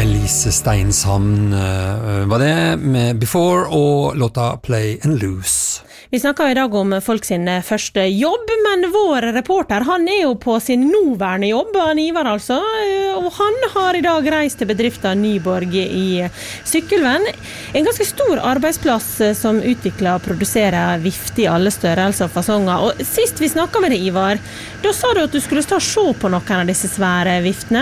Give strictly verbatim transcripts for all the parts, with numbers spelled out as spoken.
Elise Steinshamn var det med Before og låta Play and Lose. Vi snakker i dag om folk sin første jobb, men vår reporter, han er jo på sin nåværende jobb, han Ivar altså, og han har i dag reist til bedriften Nyborg i Sykkylven. En ganske stor arbeidsplass som utvikler og produserer vifte i alle størrelser og fasonger. Og sist vi snakket med deg, Ivar, da sa du at du skulle stå og se på noen av disse svære viftene.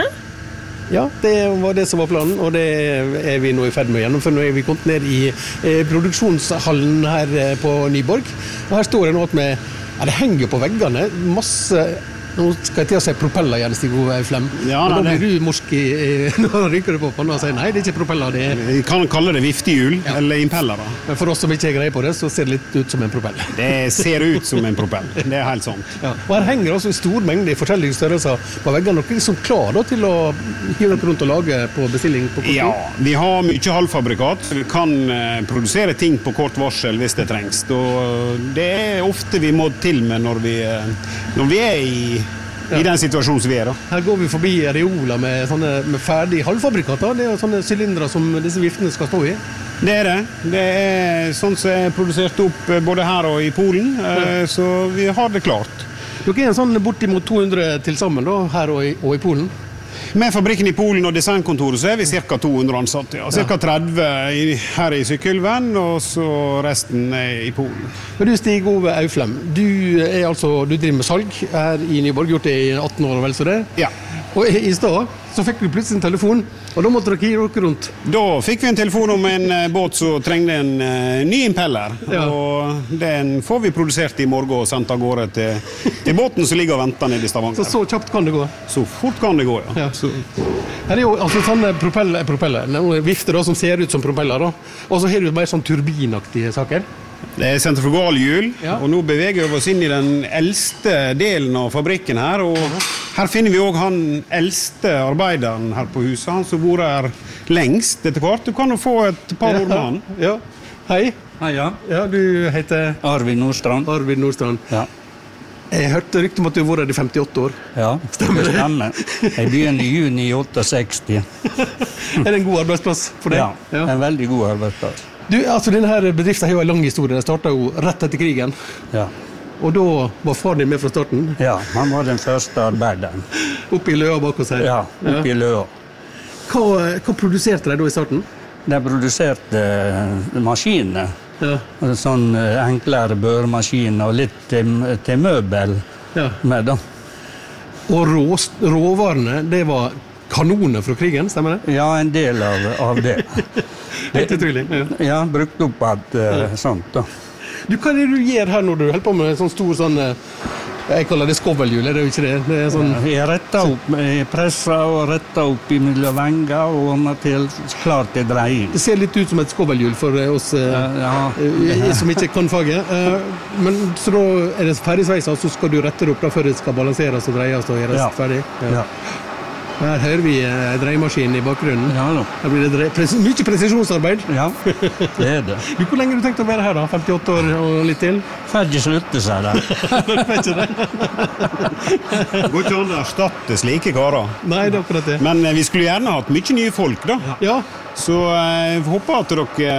Ja, det var det som var planen, og det er vi nå i ferd med å gjennomføre. Nå er vi kommet ned i eh, produksjonshallen her eh, på Nyborg. Og her står det nå med, ja, det henger på veggene, masse, nå skal jeg til å si propeller igjen, Stig Ove Flem. Ja, da blir det... du morsk i, når ryker det på panna og sier, nei, det er ikke propeller, det er... Vi kan kalle det viftehjul, ja. Eller impeller da. Men for oss som ikke er greie på det, så ser det litt ut som en propell. Det ser ut som en propell, det er helt sant. Ja. Og her henger også en stor mengde i forskjellige størrelser på veggene, og som klar da, til å hive dere rundt og lage på bestilling på kort tid. Ja, vi har mye halvfabrikat, vi kan produsere ting på kort varsel hvis det trengs. Og det er ofte vi må til med når vi, når vi er i Ja. I den situasjonen som vi er da. Her går vi forbi reoler med, sånne, med ferdige halvfabrikater. Det er sånne sylindere som disse viftene skal stå i. Det er det. Det er sånn som er produsert opp både her og i Polen, ja. Så vi har det klart. Dere er en sånn bortimot to hundre til sammen da, her og i, og i Polen? Med fabrikken i Polen og designkontoret så er vi cirka to hundre ansatte, ja. Cirka tretti i, her i Sykkylven, og så resten er i Polen. Men du Stig Ove Auflem, du, er altså, du driver med salg her i Nyborg, gjort det i atten år, vel så det? Ja. Og i, i stedet så fikk du plutselig en telefon, og da måtte dere gi dere rundt. Da fikk vi en telefon om en båt som trengte en uh, ny impeller, ja. Og den får vi produsert i morgen og sendt av gårde til, til båten som ligger og venter nede i Stavanger. Så så kjapt kan det gå? Så fort kan det gå, ja. Ja. Så. Her er jo altså sånne propeller, propeller noen vifter da, som ser ut som propeller, da. Og så har du mer sånn turbinaktige saker. Det er sentrifugalhjul, ja. Og nå beveger vi oss inn i den eldste delen av fabrikken her, og her finner vi også han eldste arbeideren her på huset, han som bor her lengst etter hvert. Du kan jo få et par ord med han. Ja. Hei. Hei, ja. Ja, du heter? Arvid Nordstrand. Arvid Nordstrand. Ja. Jeg hørte rykte om at du har vært i femtiåtte år. Ja, stemmer det? Stemmer. Jeg begynner i juni i sekstiåtte. Er det en god arbeidsplass for deg? Ja, ja. En veldig god arbeidsplass. Du, altså denne her bedriften har jo en lang historie. Den startet jo rett etter krigen. Ja. Og da var far din med fra starten? Ja, han var den første arbeideren. Oppe i Løa bak oss her? Ja, oppe i Løa. Hva, hva produserte de da i starten? De produserte maskiner. Ja. Sånn enklere børmaskiner og litt til, til møbel ja. Med da. Og rå, råvarene, det var kanoner fra krigen, stemmer det? Ja, en del av, av det. Helt utrolig. Ja, ja brukt opp at uh, sånt da. Du, hva er det du gjør her når du holder på med en sånn stor sånn, jeg kaller det skovelhjul, er det jo ikke det? Det er sånn... Jeg retter opp, jeg presser og retter opp i mellom venger og ordner til klart til dreying. Det ser litt ut som et skovelhjul for oss ja, ja. Som ikke kan faget. Men så da er det ferdig sveisa, så skal du rette det opp da, før det skal balanseres og dreies og gjøres ja. Ferdig? Ja. Ja. Her hører vi dreiemaskinen i bakgrunnen. Ja da. Her blir det dre... Pres... mye presisjonsarbeid. Ja, det er det. Du, hvor lenge har du tenkt å være her da? femtiåtte år og litt til? Ferdig slutte seg der. Vet ikke det. Går ikke an å erstatte slike karer. Nei, det er akkurat det. Men eh, vi skulle gjerne hatt mye nye folk da. Ja. Så jeg eh, håper at dere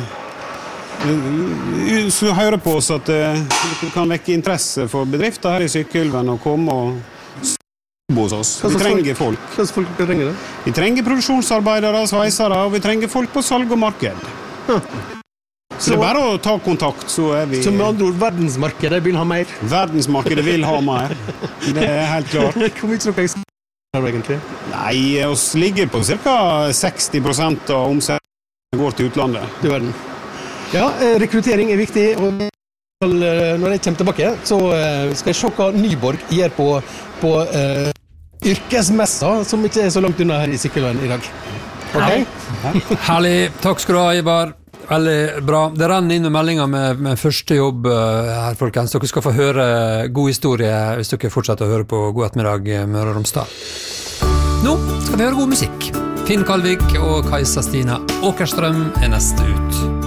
eh, så hører på oss at eh, dere kan vekke interesse for bedrifter her i Sykkylven og komme og hos oss. Vi trenger folk. Hva slags folk trenger det? Vi trenger produksjonsarbeidere, sveisere, og vi trenger folk på salg og marked. Ja. Så, så det er bare å ta kontakt, så er vi... Så med andre ord, verdensmarkedet vil ha mer? Verdensmarkedet vil ha mer. Det er helt klart. Hvor mye dere her egentlig? Nei, oss ligger på cirka seksti prosent av omsetningen går til utlandet. Til verden. Ja, rekruttering er viktig, og når jeg kommer tilbake, så skal jeg se hva Nyborg gjør på, på uh, yrkesmessa, som ikke er så langt unna her i Sykkylven i dag. Ok? Herlig. Takk skal du ha, Ivar. Veldig bra. Det renner inn med meldinger med, med første jobb her, folkens. Dere skal få høre god historie hvis dere fortsetter å høre på God ettermiddag Møre og Romsdal. Nå skal vi høre god musikk. Finn Kalvik og Kajsa Stina Åkerstrøm er neste ut.